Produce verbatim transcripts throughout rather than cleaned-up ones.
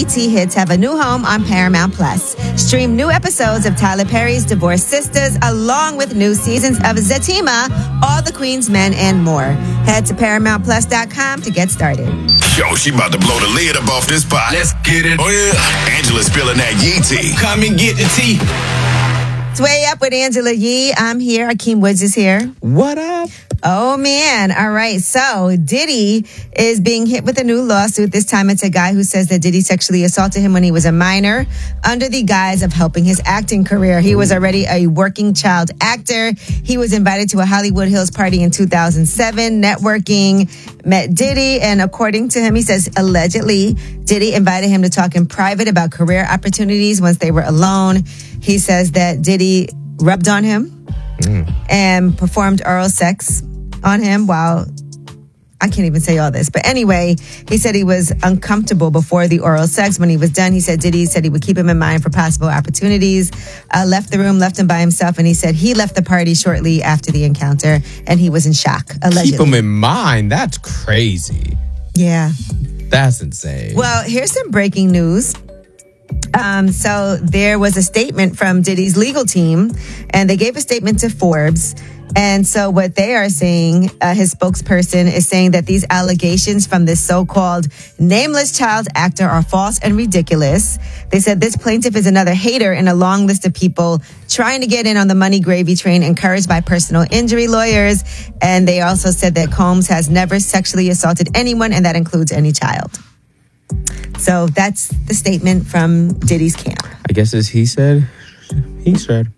T hits have a new home on Paramount Plus. Stream new episodes of Tyler Perry's Divorced Sisters, along with new seasons of Zatima, All the Queen's Men, and more. Head to paramount plus dot com to get started. Yo, she about to blow the lid up off this pot. Let's get it. Oh, yeah. Angela's spilling that Yee tea. Come and get the tea. It's Way Up with Angela Yee. I'm here. Akeem Woods is here. What up? Oh, man. All right. So Diddy is being hit with a new lawsuit. This time it's a guy who says that Diddy sexually assaulted him when he was a minor under the guise of helping his acting career. He was already a working child actor. He was invited to a Hollywood Hills party in two thousand seven, networking, met Diddy. And according to him, he says allegedly Diddy invited him to talk in private about career opportunities once they were alone. He says that Diddy rubbed on him mm. and performed oral sex on him while, I can't even say all this. But anyway, he said he was uncomfortable before the oral sex. When he was done, he said Diddy said he would keep him in mind for possible opportunities. Uh, left the room, left him by himself, and he said he left the party shortly after the encounter, and he was in shock, allegedly. Keep him in mind? That's crazy. Yeah. That's insane. Well, here's some breaking news. Um, so there was a statement from Diddy's legal team, and they gave a statement to Forbes. And so what they are saying, uh, his spokesperson is saying that these allegations from this so-called nameless child actor are false and ridiculous. They said this plaintiff is another hater in a long list of people trying to get in on the money gravy train, encouraged by personal injury lawyers. And they also said that Combs has never sexually assaulted anyone, and that includes any child. So that's the statement from Diddy's camp. I guess as he said, he said.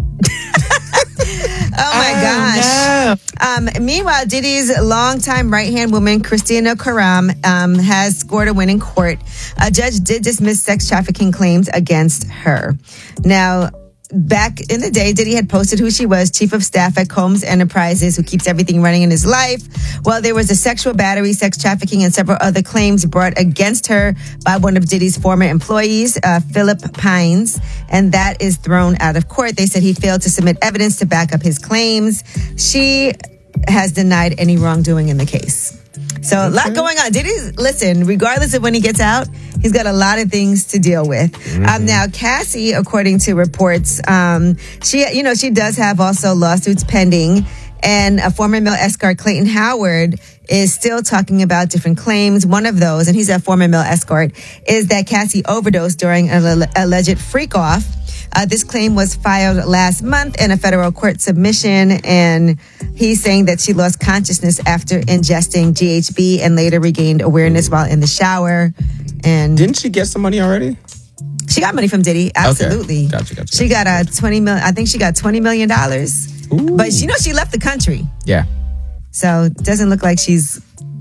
Oh, my gosh. Um, meanwhile, Diddy's longtime right-hand woman, Christina Karam, um, has scored a win in court. A judge did dismiss sex trafficking claims against her. Now, back in the day, Diddy had posted who she was, chief of staff at Combs Enterprises, who keeps everything running in his life. Well, there was a sexual battery, sex trafficking, and several other claims brought against her by one of Diddy's former employees, uh, Philip Pines, and that is thrown out of court. They said he failed to submit evidence to back up his claims. She has denied any wrongdoing in the case. So okay. A lot going on. Diddy, listen, regardless of when he gets out, he's got a lot of things to deal with. Mm-hmm. Um, now, Cassie, according to reports, um, she, you know, she does have also lawsuits pending. And a former male escort, Clayton Howard, is still talking about different claims. One of those, and he's a former male escort, is that Cassie overdosed during an alleged freak-off. Uh, this claim was filed last month in a federal court submission, and he's saying that she lost consciousness after ingesting G H B and later regained awareness while in the shower. And didn't she get some money already? She got money from Diddy, absolutely. Okay. Gotcha, gotcha, she got a twenty million. I think she got twenty million dollars. But you know she left the country. Yeah. So it doesn't look like she's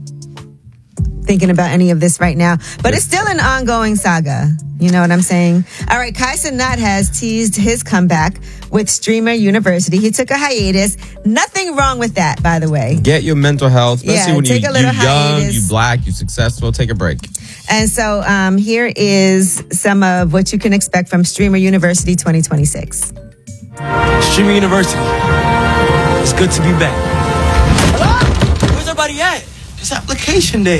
thinking about any of this right now. But it's still an ongoing saga. You know what I'm saying? All right, Kai Cenat has teased his comeback with Streamer University. He took a hiatus. Nothing wrong with that, by the way. Get your mental health, especially yeah, when you, take a little you're young, hiatus. you black, you successful. Take a break. And so um, here is some of what you can expect from Streamer University twenty twenty-six. Streamer University. It's good to be back. Hello? Where's everybody at? It's application day.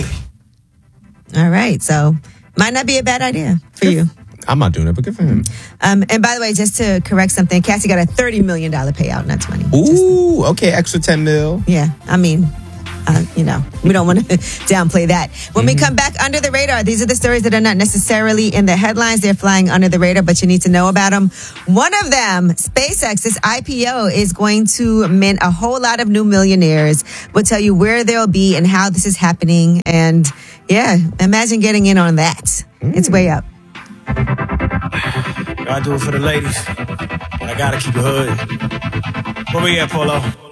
All right, so might not be a bad idea for you. I'm not doing it, but good for him. Um, and by the way, just to correct something, Cassie got a thirty million dollars payout, not twenty. Ooh, just, okay, extra ten mil. Yeah, I mean, uh, you know, we don't want to downplay that. When mm-hmm. we come back, under the radar, these are the stories that are not necessarily in the headlines. They're flying under the radar, but you need to know about them. One of them, SpaceX's I P O, is going to mint a whole lot of new millionaires. We'll tell you where they'll be and how this is happening. And yeah, imagine getting in on that. Mm. It's Way Up. Gotta do it for the ladies, but I gotta keep it hood. Where we at, Polo?